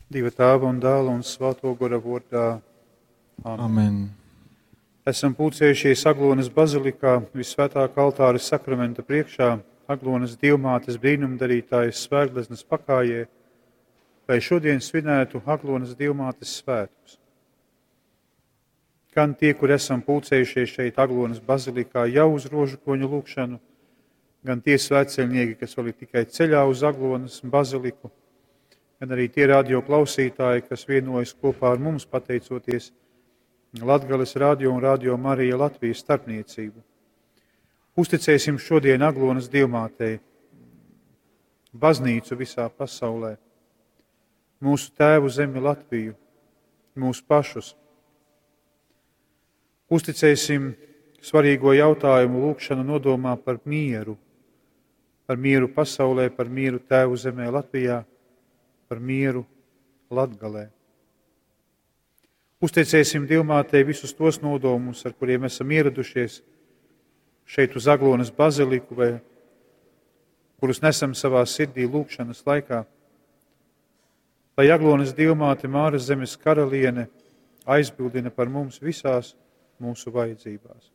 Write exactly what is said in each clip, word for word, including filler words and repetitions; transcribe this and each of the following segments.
Dieva tēva un dēla un svēto gara vārdā. Amen. Amen. Esam pulcējušies Aglonas bazilikā, visvētākā altāra sakramenta priekšā, Aglonas dievmātes brīnumdarītājas svētgleznas pakājē, lai šodien svinētu Aglonas dievmātes svētus. Gan tie, kur esam pulcējušies šeit Aglonas bazilikā jau uz rožakoņu lūgšanu, gan tie svētceļnieki, kas vēl ir tikai ceļā uz Aglonas baziliku, gan arī tie radio klausītāji, kas vienojas kopā ar mums pateicoties Latgales radio un Radio Marija Latvijas starpniecību. Uzticēsim šodien Aglonas dievmātei, baznīcu visā pasaulē, mūsu tēvu zemi Latviju, mūsu pašus. Uzticēsim svarīgo jautājumu lūgšanu nodomā par mieru, par mieru pasaulē, par mieru tēvu zemē Latvijā, par mieru Latgalē. Uzticēsim dievmātei visus tos nodomus, ar kuriem esam ieradušies šeit uz Aglonas baziliku, vai kurus nesam savā sirdī lūgšanas laikā, lai Aglonas dievmāte Māras zemes karaliene aizbildina par mums visās mūsu vajadzībās.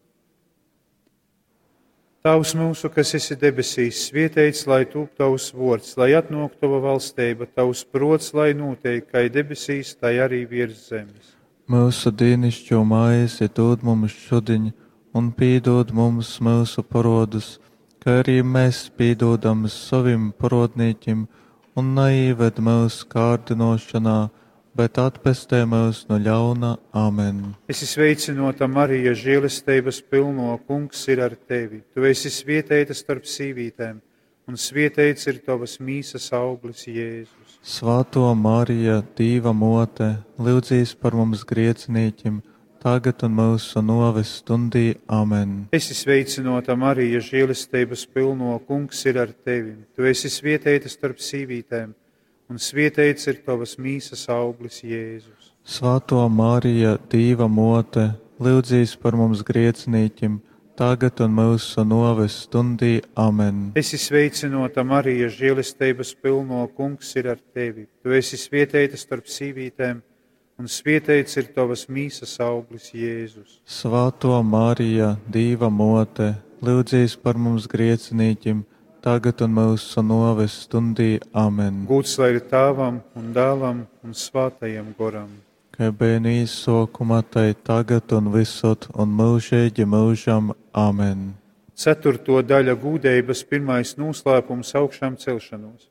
Tavs mūsu, kas esi debesīs, svētīts, lai tūp tavs vārds, lai atnāk tava valstība, tavs prots, lai notiek, kā debesīs, tā arī virs zemes. Mūsu dienascho maizi dod mums šodien, un piedod mums mūsu parodus, kā arī mēs piedodam saviem parodniekiem, un neieved mūsu kārdinošanā, bet atpestē mūs no ļauna. Amen. Esi sveicinota, Marija, žēlastības pilno, Kungs ir ar tevi. Tu esi svētīta starp sīvītēm, un svētīts ir tavas mīsas auglis, Jēzus. Svētā Marija, Dieva mote, lūdzīs par mums grēciniekiem, tagad un mūsu nāves stundī. Amen. Esi sveicinota, Marija, žēlastības pilno, Kungs ir ar tevi. Tu esi svētīta starp sīvītēm, un svētīts ir tavas mīsas auglis, Jēzus. Svētā Marija, Dieva mote, lūdzīs par mums grēciniekiem, tagad un mūsu nāves stundī. Amen. Esi sveicinota, Marija, žēlastības pilno, Kungs ir ar tevi. Tu esi svētīta starp sīvītēm, un svētīts ir tavas mīsas auglis, Jēzus. Svētā Marija, Dieva mote, lūdzīs par mums grēciniekiem, tagad un mūsu nāves stundī. Amen. Gods lai ir Tēvam un Dēlam un Svētajam Garam. Kā bija sākumā, tai tagad un visur un mūžīgi mūžam. Amen. Ceturto daļa gūdējības pirmais noslēpums augšām celšanos.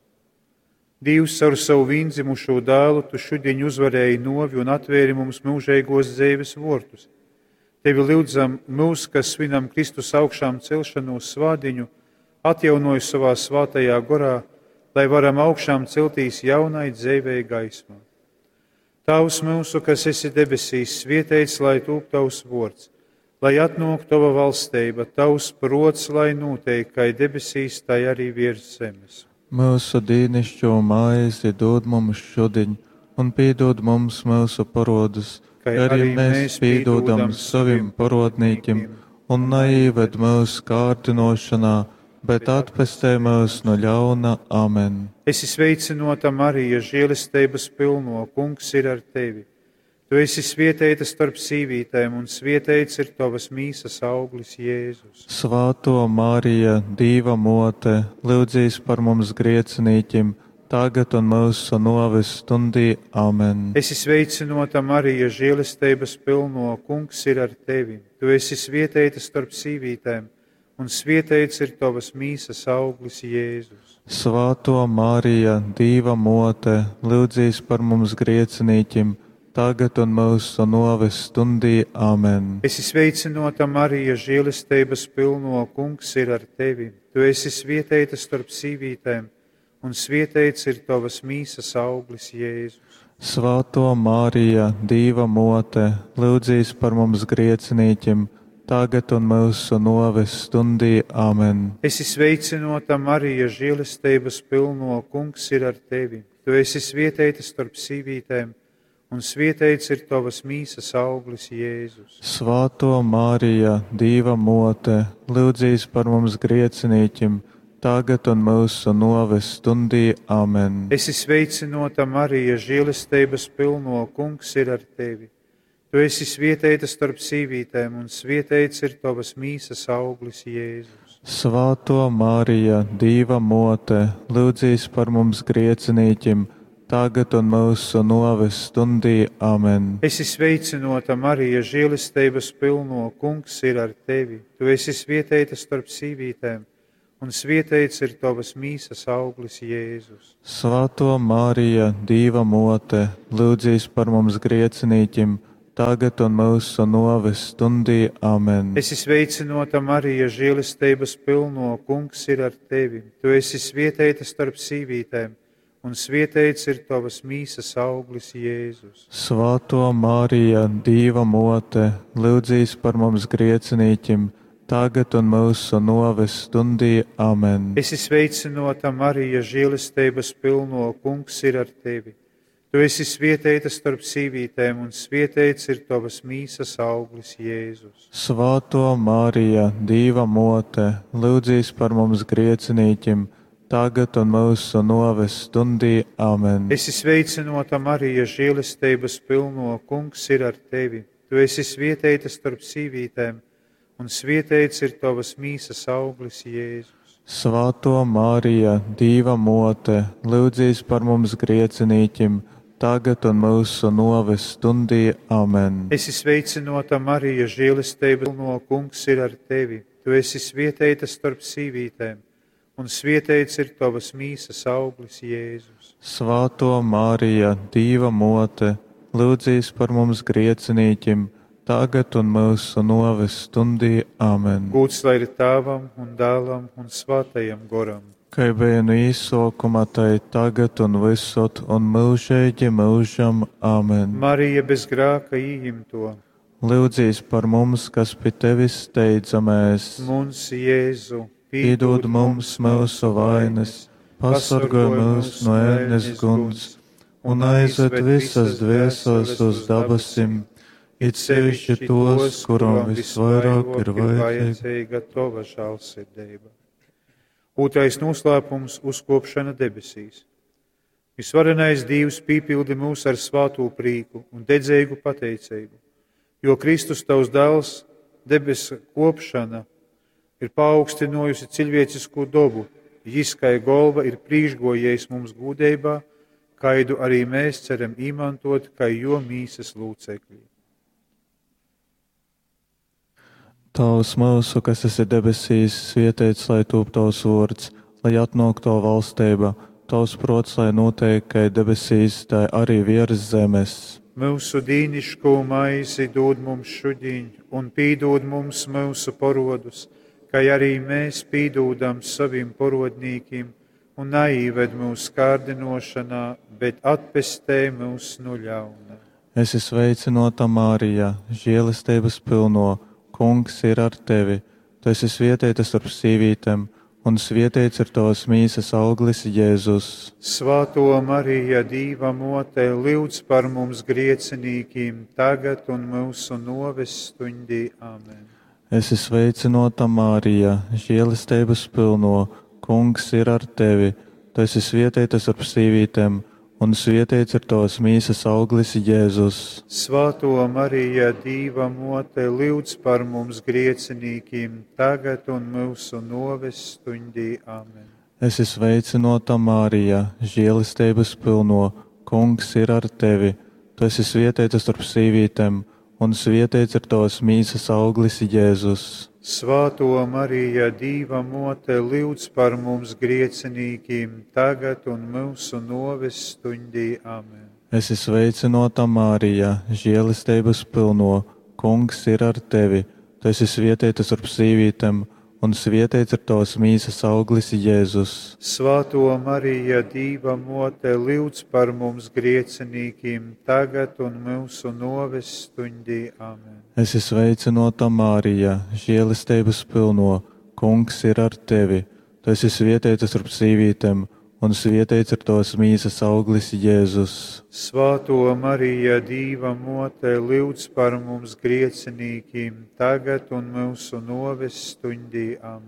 Dievs ar savu vienzimušo dēlu tu šodien uzvarēji novi un atvēri mums mūžīgos dzīves vortus. Tevi lūdzam mūs, kas svinam Kristus augšām celšanos svādiņu, atjaunoju savā svētajā gorā, lai varam augšām celtīs jaunai dzīvei gaismā. Tavs mūsu, kas esi debesīs, svētīts, lai tūp tavs vārds, lai atnāk tava valstība, tavs prots, lai notiek, kā debesīs, tā arī virs zemes. Mūsu dienascho maizi dod mums šodien, un piedod mums mūsu parodus, kā arī mēs piedodam saviem parodniekiem, un neieved mūsu kārdinošanā, bet atpestē mūs no ļauna. Amen. Esi sveicinota, Marija, žēlastības pilno, Kungs ir ar tevi. Tu esi svētīta starp sīvītēm, un svētīts ir tavas mīsas auglis, Jēzus. Svētā Marija, Dieva mote, lūdzīs par mums grēciniekiem, tagad un mūsu nāves stundī. Amen. Esi sveicinota, Marija, žēlastības pilno, Kungs ir ar tevi. Tu esi svētīta starp sīvītēm, un svētīts ir tavas mīsas auglis, Jēzus. Svētā Marija, Dieva mote, lūdzīs par mums grēciniekiem, tagad un mūsu nāves stundī. Amen. Esi sveicinota, Marija, žēlastības pilno, Kungs ir ar tevi. Tu esi svētīta starp sīvītēm, un svētīts ir tavas mīsas auglis, Jēzus. Svētā Marija, Dieva mote, lūdzīs par mums grēciniekiem, tagad un mūsu nāves stundī. Amen. Esi sveicinota, Marija, žēlastības pilno, Kungs ir ar tevi. Tu esi svētīta starp sīvītēm, un svētīts ir tavas mīsas auglis, Jēzus. Svētā Marija, Dieva mote, lūdzīs par mums grēciniekiem, tagad un mūsu noves stundī. Āmen. Esi sveicināta, Marija, žēlastības pilno, Kungs ir ar tevi. Tu esi svētīta starp sīvītēm, un svētīts ir tavas mīsas auglis, Jēzus. Svētā Marija, Dieva mote, lūdzīs par mums griecinīkiem, tagad un mūsu noves stundī. Āmen. Esi sveicināta, Marija, žēlastības pilno, Kungs ir ar tevi. Tu esi svētīta starp sīvītēm, un svētīts ir tavas mīsas auglis, Jēzus. Svētā Marija, Dieva mote, lūdzīs par mums griecinīkiem, tagad un mūsu noves stundī. Āmen. Esi sveicināta, Marija, žēlastības pilno, Kungs ir ar tevi. Tu esi svētīta starp sīvītēm, un svētīts ir tavas mīsas auglis, Jēzus. Svētā Marija, Dieva mote, lūdzīs par mums griecinīkiem, tagad un mūsu noves stundī. Āmen. Esi sveicināta, Marija, žēlastības pilno, Kungs ir ar tevi. Tu esi svētīta starp sīvītēm, un svētīts ir tavas mīsas auglis, Jēzus. Svētā Marija, Dieva mote, lūdzīs par mums griecinīkiem, tagad un mūsu noves stundī. Āmen. Esi sveicināta, Marija, žēlastības pilno, Kungs ir ar tevi. Tu esi svētīta starp sīvītēm, un svētīts ir tavas mīsas auglis, Jēzus. Svētā Marija, Dieva mote, lūdzīs par mums griecinīkiem, tagad un mūsu noves stundī. Āmen. Esi sveicināta, Marija, žēlastības pilno, Kungs ir ar tevi. Tu esi svētīta starp sīvītēm, un svētīts ir tavas mīsas auglis, Jēzus. Svētā Marija, Dieva mote, lūdzīs par mums griecinīkiem, tagad un mūsu noves stundī. Āmen. Gods lai ir Tēvam un Dēlam un Svētajam Goram. Kā bija no īsākuma, tai tagad un visur un mūžīgi mūžam. Āmen. Marija bez grēka ieņemto, Lūdzīs par mums, kas pie tevis steidzamies. mums Jēzu, Piedod mums mūsu vainas, pasargāj mūs no ēnes guns un aizved visas dvēseles uz dabasim, it sevišķi tos, kurām visvairāk ir vajadzīga tava žēlsirdība. Otrais noslēpums - uzkopšana debesīs. Visvarenais Dievs piepildi mūs ar svēto prieku un dedzīgu pateicību, jo Kristus tavs dēls debesu kopšana ir paaugstinājusi cilvēcisku dobu. Jis, kā golva, ir priekšgājējis mums gudībā, kaidu arī mēs ceram izmantot, kā jo mīsas lūcekļi. Tavs mūsu, kas esi debesīs, svētīts lai top tavs vārds, lai atnāk tava valstība, tavs prots, lai notiek, kā debesīs, tā arī virs zemes. Mūsu dīnišķo maizi dod mums šodien, un pīdod mums mūsu parodus, kā arī mēs pīdodam saviem parodnīkiem, un neieved mūsu kārdinošanā, bet atpestē mūs no ļauna. Esi sveicināta, Marija, žēlastības pilno, Kungs ir ar tevi. Tu esi svētīta starp sīvītēm, un svētīts ir tavas mīsas auglis, Jēzus. Svētā Marija, Dieva mote, lūdz par mums griecinīkiem, tagad un mūsu noves stundī. Āmen. Esi sveicināta, Marija, žēlastības pilno, Kungs ir ar tevi. Tu esi svētīta starp sīvītēm, un svētīts ir tavas mīsas auglis, Jēzus. Svētā Marija, Dieva mote, lūdz par mums griecinīkiem, tagad un mūsu noves stundī. Āmen. Esi sveicināta, Marija, žēlastības pilno, Kungs ir ar tevi. Tu esi svētīta starp sīvītēm, un svētīts ir tavas mīsas auglis, Jēzus. Svētā Marija, Dieva mote, lūdz par mums griecinīkiem, tagad un mūsu noves stundī. Āmen. Esi sveicināta, Marija, žēlastības pilno, Kungs ir ar tevi. Tu esi svētīta starp sīvītēm, un svētīts ir tavas mīsas auglis, Jēzus. Svētā Marija, Dieva mote, lūdz par mums griecinīkiem, tagad un mūsu noves stundī. Āmen. Esi sveicināta, Marija, žēlastības pilno, Kungs ir ar tevi. Tu esi svētīta starp sīvītēm, un svētīts ir tavas mīsas auglis, Jēzus. Svētā Marija, Dieva mote, lūdz par mums griecinīkiem, tagad un mūsu noves stundī. Āmen.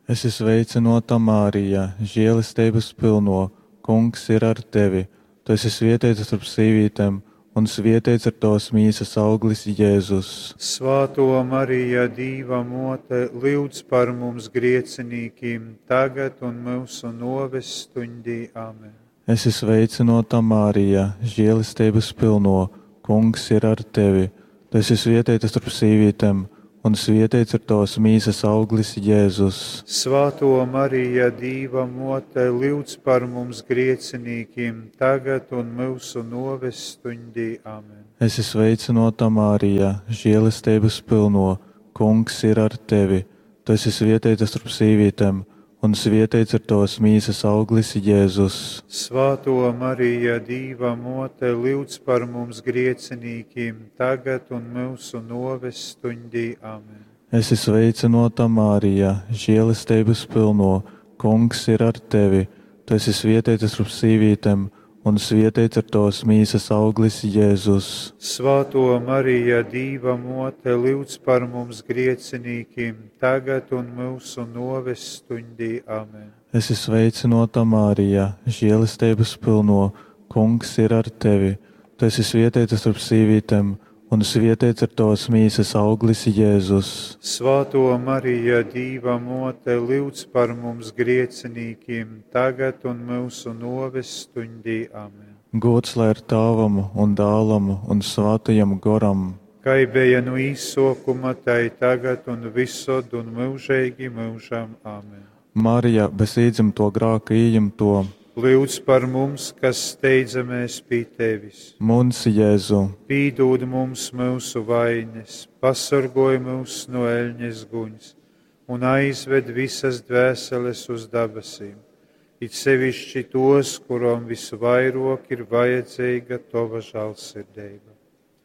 Es esmu sveicināta Marija, žēlastības pilno, Kungs ir ar tevi. Tu esi svētīta starp sīvītēm, un svētīts ir tavas mīsas auglis, Jēzus. Svētā Marija, Dieva mote, lūdz par mums griecinīkiem, tagad un mūsu noves stundī. Amen. Es esmu sveicināta Marija, žēlastības pilno, Kungs ir ar tevi. Tu esi svētīta starp sīvītēm, un svētīts ir tavas mīsas auglis, Jēzus. Svētā Marija, Dieva mote, lūdz par mums griecinīkiem, tagad un mūsu noves stundī. Amen. Es esmu sveicināta Marija, žēlastības pilno, Kungs ir ar tevi. Tu esi svētīta starp sīvītēm, un svētīts ir tavas mīsas auglis, Jēzus. Svētā Marija, Dieva mote, lūdz par mums griecinīkiem, tagad un mūsu noves stundī. Amen. Es esmu sveicināta Marija, žēlastības pilno, Kungs ir ar tevi. Tu esi svētīta starp sīvītēm, un svētīts ir tavas mīsas auglis, Jēzus. Svētā Marija, Dieva mote, lūdz par mums griecinīkiem, tagad un mūsu noves stundī. Amen. Es esmu sveicināta Marija, žēlastības pilno, Kungs ir ar tevi. Tu esi svētīta starp sīvītēm, un svētīts ir tavas mīsas auglis, Jēzus. Svētā Marija, Dieva mote, lūdz par mums griecinīkiem, tagad un mūsu noves stundī. Amen. Gods lai ir Tēvam un Dēlam un Svētajam Garam. Kā bija no izsākuma, tā ir tagad un visur un mūžīgi mūžam. Amen. Marija, bez īdzimto grāka ījimto, lūdz par mums, kas steidzamies pie tevis. Mums, Jēzu, Pīdod mums mūsu vainas, pasargoj mūs no eļņas guņas un aizved visas dvēseles uz debesīm, it sevišķi tos, kurām visvairāk ir vajadzīga tava žēlsirdība.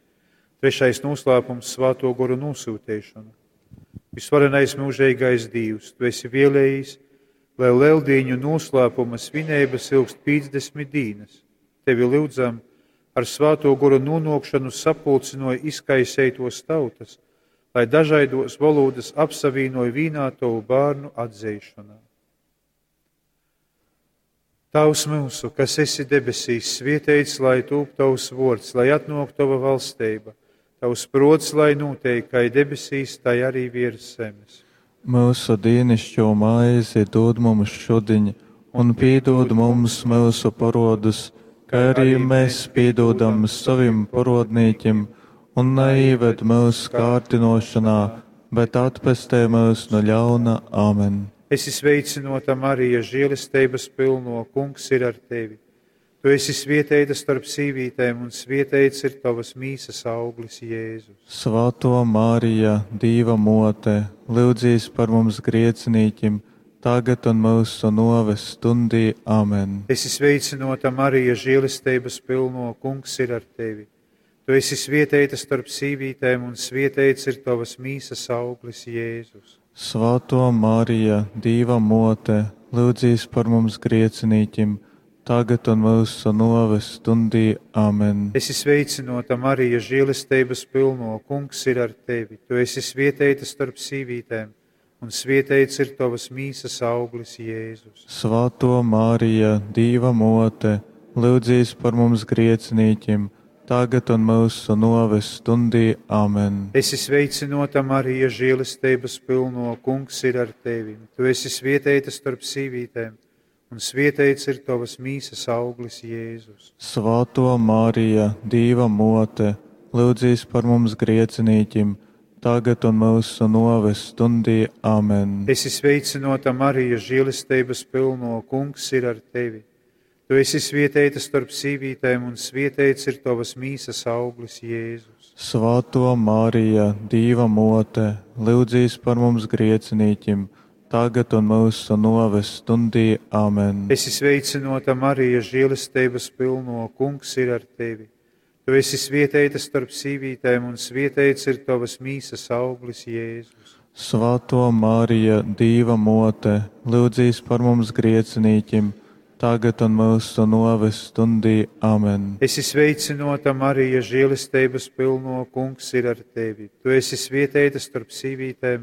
Trešais noslēpums - Svēto garu nosūtīšana. Visvarenais mūžīgais Dievs, tu esi vēlējis, lai Lieldīņu noslēpuma svinības ilgst piecdesmit dienas. Tevi lūdzam, ar Svēto garu nonākšanu sapulcinoja izkaisētos tautas, lai dažādos valodas apsavienoja vienā tavu bērnu atzīšanā. Tavs mūsu, kas esi debesīs, svētīts, lai tūp tavs vārds, lai atnāk tava valstība, tavs prots, lai notiek, kā debesīs, tai arī virs zemes. mūsu dienascho maizi dod mums šodien, un piedod mums mūsu parodus, kā arī mēs piedodam saviem parodnīkiem, un neieved mūsu kārtinošanā, bet atpestē mūs no ļauna. Amen. Esi sveicināta Marija, žēlastības pilno, Kungs ir ar tevi. Tu esi svētīta starp sīvītēm, un svētīts ir tavas mīsas auglis, Jēzus. Svētā Marija, Dieva mote, lūdzīs par mums griecinīkiem, tagad un mūsu noves stundī. Amen. Esi sveicināta Marija, žēlastības pilno, Kungs ir ar tevi. Tu esi svētīta starp sīvītēm, un svētīts ir tavas mīsas auglis, Jēzus. Svētā Marija, Dieva mote, lūdzīs par mums griecinīkiem, tagad un mūsu noves stundī. Amen. Esi sveicināta Marija, žēlastības pilno, Kungs ir ar tevi. Tu esi svētīta starp sīvītēm, un svētīts ir tavas mīsas auglis, Jēzus. Svētā Marija, Dieva mote, lūdzīs par mums griecinīkiem, tagad un mūsu noves stundī. Amen. Esi sveicināta Marija, žēlastības pilno, Kungs ir ar tevi. Tu esi svētīta starp sīvītēm, un svētīts ir tavas mīsas auglis, Jēzus. Svētā Marija, Dieva mote, lūdzīs par mums griecinīkiem, tagad un mūsu noves stundī. Amen. Esi sveicināta Marija, žēlastības pilno, Kungs ir ar tevi. Tu esi svētīta starp sīvītēm, un svētīts ir tavas mīsas auglis, Jēzus. Svētā Marija, Dieva mote, lūdzīs par mums griecinīkiem, tagad un mūsu noves stundī. Amen. Esi sveicināta Marija, žēlastības pilno, Kungs ir ar tevi. Tu esi svētīta starp sīvītēm, un svētīts ir tavas mīsas auglis, Jēzus. Svētā Marija, Dieva mote, lūdzīs par mums griecinīkiem, tagad un mūsu noves stundī. Amen. Esi sveicināta Marija, žēlastības pilno, Kungs ir ar tevi. Tu esi svētīta starp sīvītēm,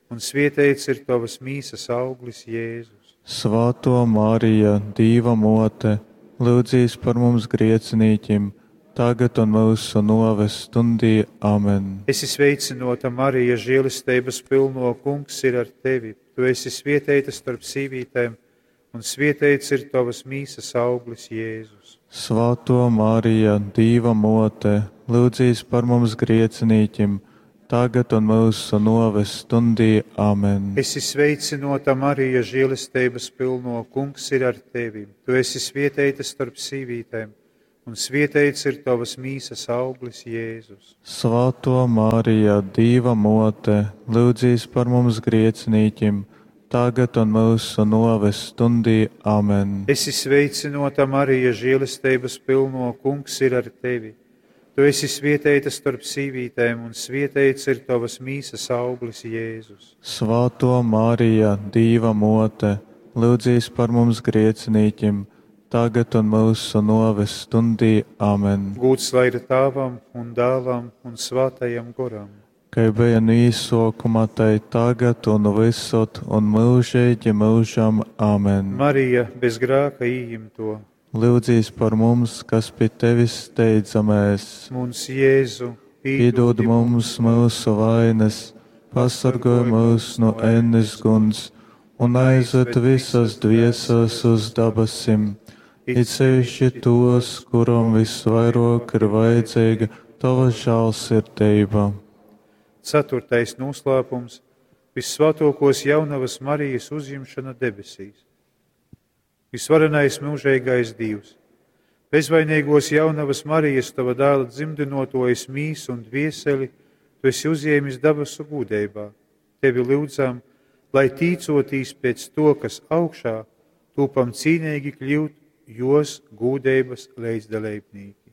un svētīts ir tavas mīsas auglis, Jēzus. Svētā Marija, Dieva mote, lūdzīs par mums griecinīkiem, tagad un mūsu nāves stundī. Amen. Es esmu sveicināta, Marija, žēlastības pilno, Kungs ir ar tevi. Tu esi svētīta starp sīvītēm, un svētīts ir tavas mīsas auglis, Jēzus. Svētā Marija, Dieva mote, lūdzīs par mums griecinīkiem, tagad un mūsu nāves stundī. Amen. Es esmu sveicināta, Marija, žēlastības pilno, Kungs ir ar tevi. Tu esi svētīta starp sīvītēm, un svētīts ir tavas mīsas auglis, Jēzus. Svētā Marija, Dieva mote, lūdzīs par mums griecinīkiem, tagad un mūsu nāves stundī. Amen. Es esmu sveicināta, Marija, žēlastības pilno, Kungs ir ar tevi. Tu esi svētīta starp sīvītēm, un svētīts ir tavas mīsas auglis, Jēzus. Svētā Marija, Dieva mote, lūdzīs par mums griecinīkiem, tagad un mūsu nāves stundī. Amen. Gūts lai ir Tēvam un Dēlam un Svētajam Garam. Kā bija no īsākuma, tai tagad un visur un mūžīgi mūžam. Amen. Marija, bez grēka ījimto, Lūdzīs par mums, kas pie tevis steidzamies. mums Jēzu, Piedod mums mūsu vainas, pasargāj mūs no ēnes guns un aizved visas dvēseles uz dabasim, it sevišķi tos, kuram visvairāk ir vajadzīga tava žēlsirdība. Ceturtais noslēpums - Vissvētākos jaunavas Marijas uzņemšana debesīs. Visvarenais mūžīgais Dievs, bezvainīgos jaunavas Marijas, tava dēla dzimdinotojas mīsu un dvieseli, tu esi uzņēmis dabasu gūdībā. Tevi lūdzam, lai tīcotīs pēc to, kas augšā, tūpam cīnīgi kļūt jos gūdības līdzdalībnieki.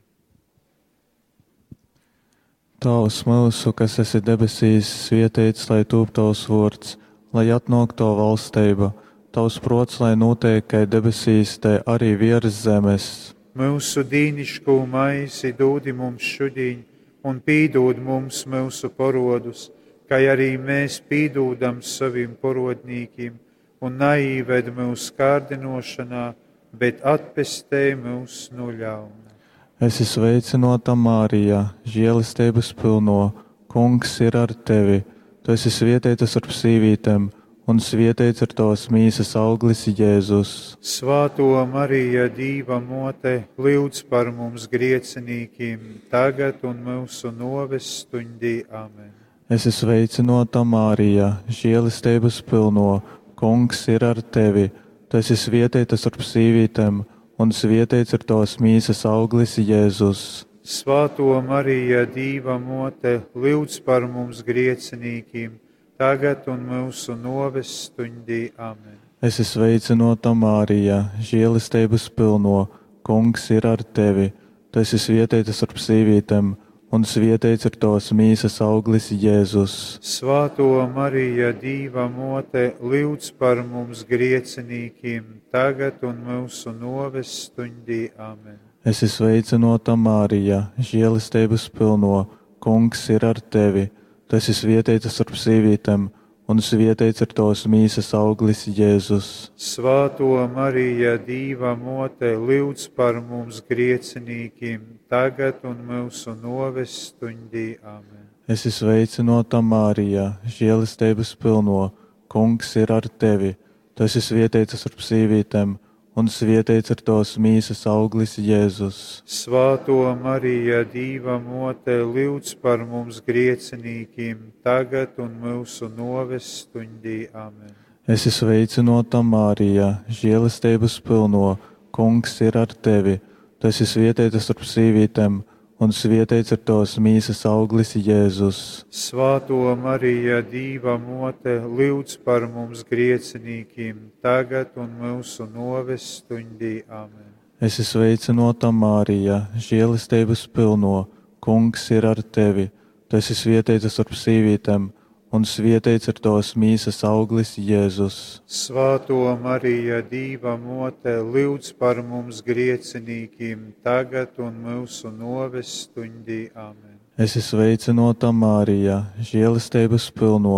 Tavs mūsu, kas esi debesīs, svētīts, lai tūp tavs vārds, lai atnāk tava valstība. Tavs prots, lai notiek, kā debesīs, tai arī virs zemes. Mūsu dīnišķo maisi dodi mums šodien, un pīdod mums mūsu parodus, kā arī mēs pīdodam saviem parodnīkiem, un neīved mūsu kārdinošanā, bet atpestē mūs no ļauna. Es esmu sveicināta, Marija, žēlastības pilno, Kungs ir ar tevi. Tu esi svētīta starp sīvītēm, un svētīts ir tavas mīsas auglis, Jēzus. Svētā Marija, Dieva mote, lūdz par mums griecinīkiem, tagad un mūsu nāves stundī. Amen. Es esmu sveicināta, Marija, žēlastības pilno, Kungs ir ar tevi. Tu esi svētīta starp sīvītēm, un svētīts ir tavas mīsas auglis, Jēzus. Svētā Marija, Dieva mote, lūdz par mums griecinīkiem, tagad un mūsu nāves stundī. Amen. Es esmu sveicināta, Marija, žēlastības pilno, Kungs ir ar tevi. Tu esi svētīta starp sīvītēm, un svētīts ir tavas mīsas auglis, Jēzus. Svētā Marija, Dieva mote, lūdz par mums griecinīkiem, tagad un mūsu nāves stundī. Amen. Es esmu sveicināta, Marija, žēlastības pilno, Kungs ir ar tevi. Tu esi svētīta starp sīvītēm, un svētīts ir tavas mīsas auglis, Jēzus. Svētā Marija, Dieva mote, lūdz par mums griecinīkiem, tagad un mūsu nāves stundī. Amen. Es esmu sveicināta, Marija, žēlastības pilno, Kungs ir ar tevi. Tu esi svētīta starp sīvītēm, un svētīts ir tavas mīsas auglis, Jēzus. Svētā Marija, Dieva mote, lūdz par mums griecinīkiem, tagad un mūsu nāves stundī. Amen. Es esmu sveicināta, Marija, žēlastības pilno, Kungs ir ar tevi. Tu esi svētīta starp sīvītēm, un svētīts ir tavas mīsas auglis, Jēzus. Svētā Marija, Dieva mote, lūdz par mums griecinīkiem, tagad un mūsu nāves stundī. Amen. Es esmu sveicināta, Marija, žēlastības pilno, Kungs ir ar tevi. Tu esi svētīta starp sīvītēm, un svētīts ir tavas mīsas auglis, Jēzus. Svētā Marija, Dieva mote, lūdz par mums griecinīkiem, tagad un mūsu nāves stundī. Amen. Es esmu sveicināta, Marija, žēlastības pilno,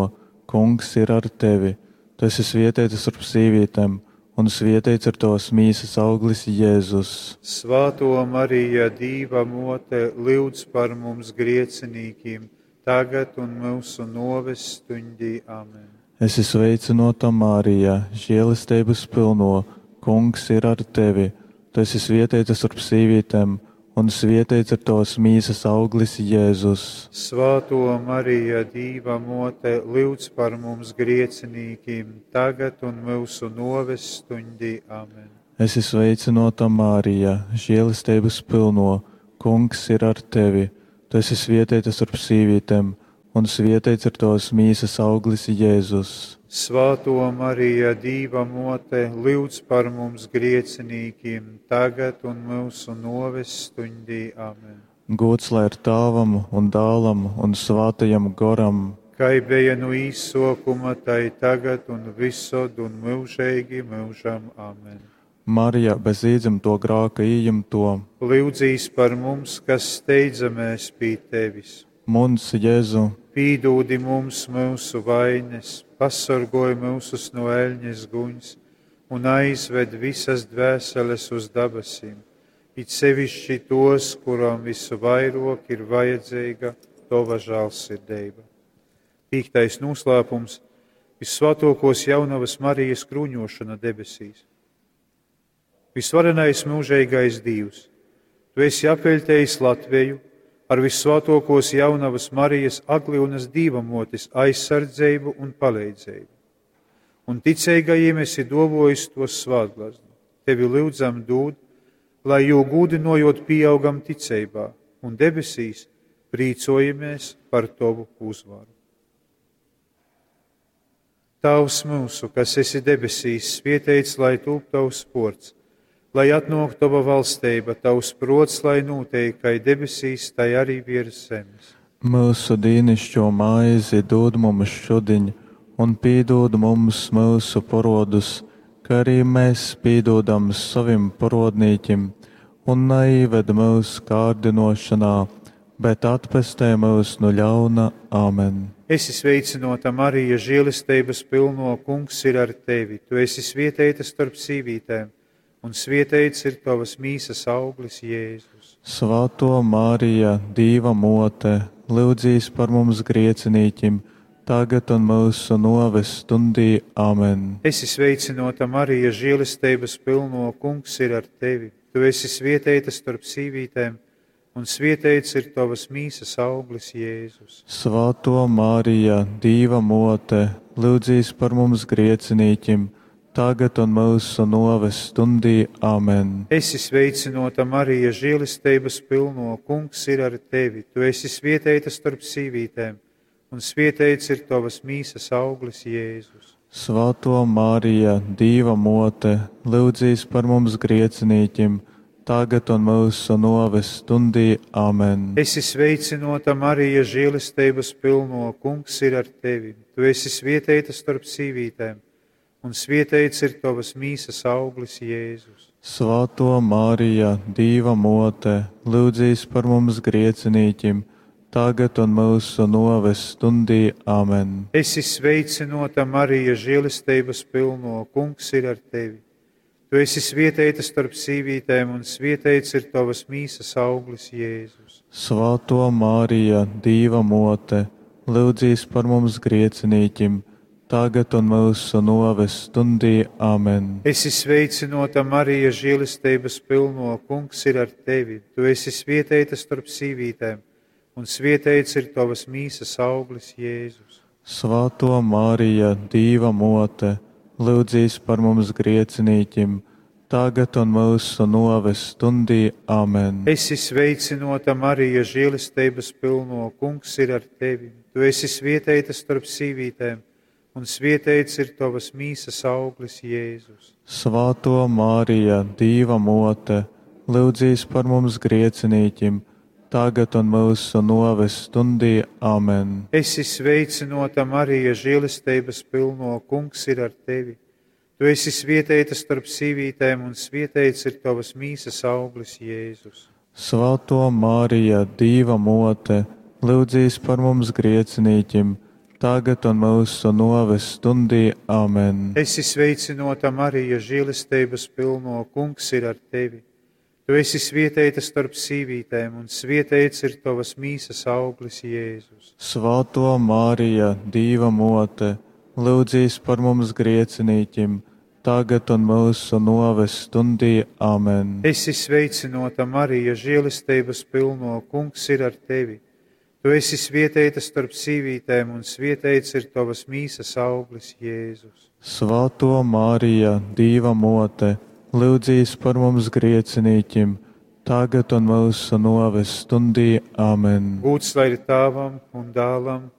Kungs ir ar tevi. Tu esi svētīta starp sīvītēm, un svētīts ir tavas mīsas auglis, Jēzus. Svētā Marija, Dieva mote, lūdz par mums griecinīkiem, tagad un mūsu nāves stundī. Amen. Esi sveicināta, Marija, žēlastības pilno, Kungs ir ar tevi. Tu esi svētīta starp sīvītēm, un svētīts ir tavas mīsas auglis, Jēzus. Svētā Marija, Dieva mote, lūdz par mums griecinīkiem, tagad un mūsu nāves stundī. Amen. Esi sveicināta, Marija, žēlastības pilno, Kungs ir ar tevi. Tu esi svētīta starp sīvītēm, un svētīts ir tavas mīsas auglis, Jēzus. Svētā Marija, Dieva mote, lūdz par mums griecinīkiem, tagad un mūsu nāves stundī. Amen. Gods lai ir Tēvam un Dēlam un Svētajam Garam, kā bija no izsākuma, tai tagad un visod un mūžīgi mūžam. Amen. Marija, bez īdzimto grāka ījimto, Lūdzīs par mums, kas steidzamies pie tevis. mums, Jēzu, Pīdūdi mums mūsu vainas, pasargoj mūsus no ēļņas guņas un aizved visas dvēseles uz debesīm, it sevišķi tos, kurām visu vairāk ir vajadzīga tava žēlsirdība. Piektais noslēpums - visvētākos jaunavas Marijas krūņošana debesīs. Visvarenais mūžīgais Dievs, tu esi apveltējis Latviju ar visvētākos jaunavas Marijas Aglionas Dievamotes aizsardzību un palīdzību. Un ticīgajiem esi dovojis tos svētglazdu. Tevi lūdzam dod, lai jau gūdinojot pieaugam ticībā, un debesīs prīcojamies par tavu uzvaru. Tavs mūsu, kas esi debesīs, svētīts, lai tūp tavs sports, lai atnāk tava valstība, tavs prots, lai notiek, kā debesīs, tai arī virs zemes. mūsu dienascho maizi dod mums šodien, un piedod mums mūsu parodus, kā arī mēs piedodam saviem parodnīkiem, un neieved mūsu kārdinošanā, bet atpestē mūs no ļauna. Amen. Esi sveicināta, Marija, žēlastības pilno, Kungs ir ar tevi. Tu esi svētīta starp sīvītēm, un svētīts ir tavas mīsas auglis, Jēzus. Svētā Marija, Dieva mote, lūdzīs par mums griecinīkiem, tagad un mūsu nāves stundī. Amen. Esi sveicināta, Marija, žēlastības pilno, Kungs ir ar tevi. Tu esi svētīta starp sīvītēm, un svētīts ir tavas mīsas auglis, Jēzus. Svētā Marija, Dieva mote, lūdzīs par mums griecinīkiem, tagad un mūsu nāves stundī. Amen. Esi sveicināta, Marija, žēlastības pilno, Kungs ir ar tevi. Tu esi svētīta starp sīvītēm, un svētīts ir tavas mīsas auglis, Jēzus. Svētā Marija, Dieva mote, lūdzīs par mums griecinīkiem, tagad un mūsu nāves stundī. Amen. Esi sveicināta, Marija, žēlastības pilno, Kungs ir ar tevi. Tu esi svētīta starp sīvītēm, un svētīts ir tavas mīsas auglis, Jēzus. Svētā Marija, Dieva mote, lūdzīs par mums griecinīkiem, tagad un mūsu nāves stundī. Amen. Esi sveicināta, Marija, žēlastības pilno, Kungs ir ar tevi. Tu esi svētīta starp sīvītēm, un svētīts ir tavas mīsas auglis, Jēzus. Svētā Marija, Dieva mote, lūdzīs par mums griecinīkiem, tagad un mūsu nāves stundī. Amen. Esi sveicināta, Marija, žēlastības pilno, Kungs ir ar tevi. Tu esi svētīta starp sīvītēm, un svētīts ir tavas mīsas auglis, Jēzus. Svētā Marija, Dieva mote, lūdzīs par mums griecinīkiem, tagad un mūsu nāves stundī. Amen. Esi sveicināta, Marija, žēlastības pilno, Kungs ir ar tevi. Tu esi svētīta starp sīvītēm, un svētīts ir tavas mīsas auglis, Jēzus. Svētā Marija, Dieva mote, lūdzīs par mums griecinīkiem, tagad un mūsu nāves stundī. Amen. Esi sveicināta, Marija, žēlastības pilno, Kungs ir ar tevi. Tu esi svētīta starp sīvītēm, un svētīts ir tavas mīsas auglis, Jēzus. Svētā Marija, Dieva mote, lūdzīs par mums griecinīkiem, tagad un mūsu nāves stundī. Āmen. Esi sveicinota, Marija, žēlistības pilno, Kungs ir ar tevi. Tu esi svētīta starp sīvītēm, un svētīts ir tavas mīsas auglis, Jēzus. Svētā Marija, Dieva mote, lūdzīs par mums griecinīkiem, tagad un mūsu nāves stundī. Āmen. Esi sveicinota, Marija, žēlistības pilno, Kungs ir ar tevi. Tu esi svētīta starp sīvītēm, un svētīts ir tavas mīsas auglis, Jēzus. Svētā Marija, Dieva mote, lūdzīs par mums griecinīkiem, tagad un mūsu nāves stundī. Āmen. Gūts lai ir Tēvam un Dēlam